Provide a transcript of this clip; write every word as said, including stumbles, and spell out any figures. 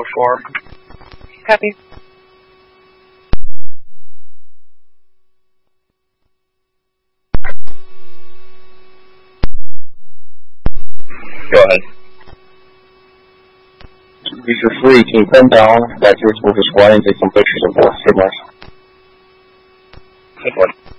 four. Copy. Go ahead. If you're free, can you come down back here to Focus one and take some pictures of both signals? Good one.